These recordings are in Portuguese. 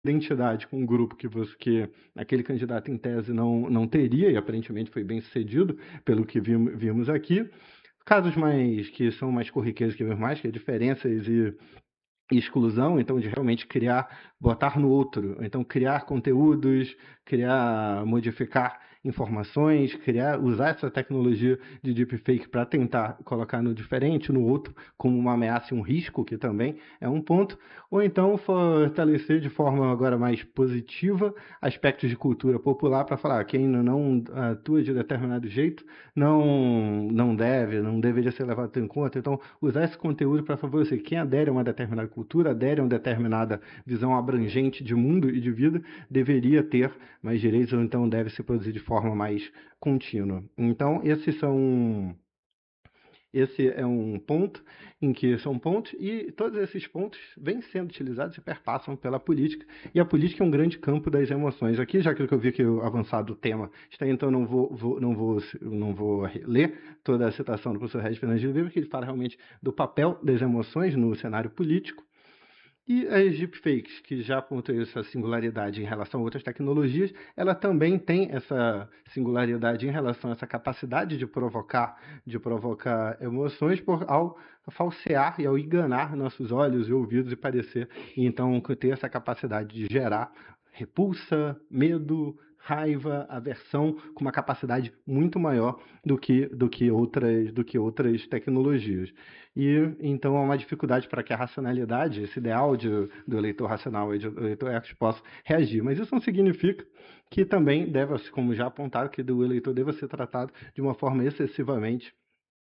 identidade com um grupo que aquele candidato em tese não teria, e aparentemente foi bem sucedido, pelo que vimos aqui. Casos que são mais corriqueiros que vemos mais, que é diferenças e exclusão, então de realmente botar no outro, então criar conteúdos, modificar informações, usar essa tecnologia de deepfake para tentar colocar no diferente, no outro, como uma ameaça e um risco, que também é um ponto, ou então fortalecer de forma agora mais positiva aspectos de cultura popular para falar quem não atua de determinado jeito não deveria ser levado em conta. Então, usar esse conteúdo para favorecer quem adere a uma determinada cultura, adere a uma determinada visão abrangente de mundo e de vida, deveria ter mais direitos, ou então deve se produzir de forma mais contínua. Então, esse é um ponto em que são pontos, e todos esses pontos vêm sendo utilizados e perpassam pela política, e a política é um grande campo das emoções. Aqui, já que eu vi que o avançado tema está, então não vou ler toda a citação do professor Regis Fernandes de Oliveira, que ele fala realmente do papel das emoções no cenário político. E as deepfakes, que já apontam essa singularidade em relação a outras tecnologias, ela também tem essa singularidade em relação a essa capacidade de provocar emoções ao falsear e ao enganar nossos olhos e ouvidos e então ter essa capacidade de gerar repulsa, medo, raiva, aversão, com uma capacidade muito maior do que outras tecnologias. E então há uma dificuldade para que a racionalidade, esse ideal do eleitor racional e do eleitor ético, possa reagir. Mas isso não significa que também deve, como já apontado, que o eleitor deva ser tratado de uma forma excessivamente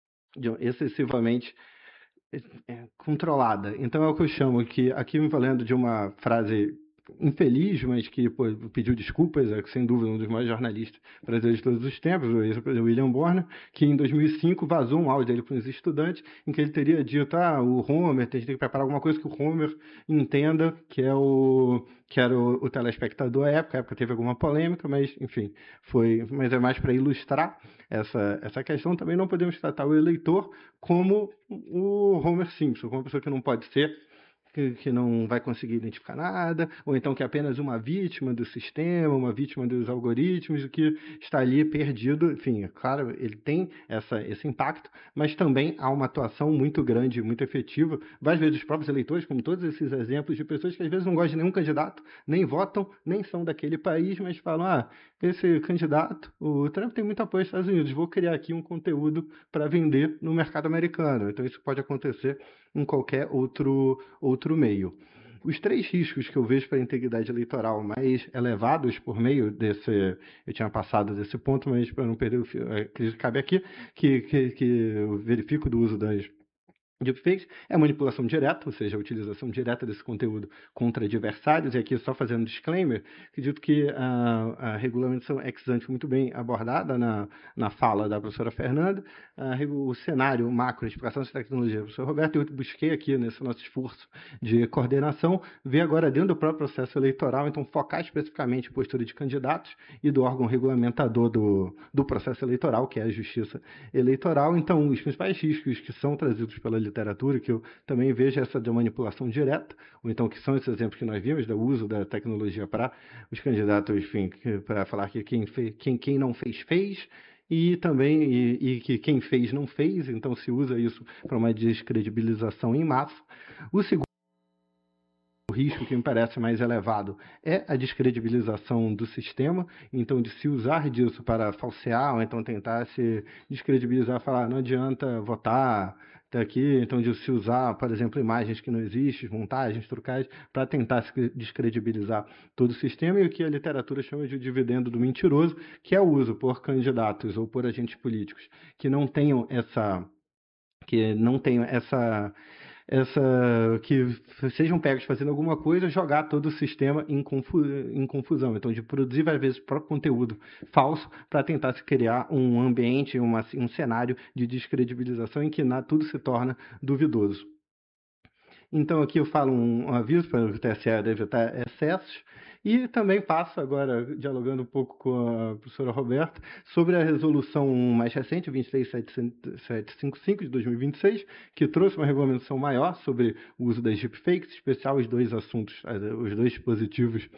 controlada. Então é o que eu chamo que, aqui me valendo de uma frase infeliz, mas que pediu desculpas, sem dúvida um dos maiores jornalistas brasileiros de todos os tempos, o William Bonner, que em 2005 vazou um áudio dele para os estudantes, em que ele teria dito, o Homer, a gente tem que preparar alguma coisa que o Homer entenda, que era o telespectador à época. A época teve alguma polêmica, mas enfim, mas é mais para ilustrar essa questão. Também não podemos tratar o eleitor como o Homer Simpson, como uma pessoa que não pode ser, que não vai conseguir identificar nada, ou então que é apenas uma vítima do sistema, uma vítima dos algoritmos, que está ali perdido. Enfim, é claro, ele tem esse impacto, mas também há uma atuação muito grande, muito efetiva, várias vezes dos próprios eleitores, como todos esses exemplos de pessoas que às vezes não gostam de nenhum candidato, nem votam, nem são daquele país, mas falam, esse candidato, o Trump, tem muito apoio nos Estados Unidos, vou criar aqui um conteúdo para vender no mercado americano. Então isso pode acontecer em qualquer outro meio. Os três riscos que eu vejo para a integridade eleitoral mais elevados por meio eu tinha passado desse ponto, mas para não perder o fio, acredito que cabe aqui, que eu verifico do uso das deepfakes, é a manipulação direta, ou seja, a utilização direta desse conteúdo contra adversários. E aqui, só fazendo um disclaimer, acredito que a regulamentação ex ante muito bem abordada na fala da professora Fernanda, o cenário macro de explicação de tecnologia do professor Roberto, eu busquei aqui, nesse nosso esforço de coordenação, ver agora dentro do próprio processo eleitoral, então focar especificamente a postura de candidatos e do órgão regulamentador do processo eleitoral, que é a Justiça Eleitoral. Então, os principais riscos que são trazidos pela literatura, que eu também vejo essa de manipulação direta, ou então que são esses exemplos que nós vimos do uso da tecnologia para os candidatos, enfim, para falar que quem não fez, e também que quem fez não fez, então se usa isso para uma descredibilização em massa. O segundo risco que me parece mais elevado é a descredibilização do sistema, então de se usar disso para falsear, ou então tentar se descredibilizar, falar não adianta votar, tá aqui, então de se usar, por exemplo, imagens que não existem, montagens, trucagens, para tentar se descredibilizar todo o sistema, e o que a literatura chama de dividendo do mentiroso, que é o uso por candidatos ou por agentes políticos que não tenham essa que sejam pegos fazendo alguma coisa, jogar todo o sistema em confusão. Então, de produzir, várias vezes, próprio conteúdo falso para tentar se criar um ambiente, um cenário de descredibilização em que tudo se torna duvidoso. Então, aqui eu falo um aviso para o TSE evitar excessos e também passo agora, dialogando um pouco com a professora Roberta, sobre a resolução mais recente, 23755 de 2026, que trouxe uma regulamentação maior sobre o uso das deepfakes, em especial os dois assuntos, os dois dispositivos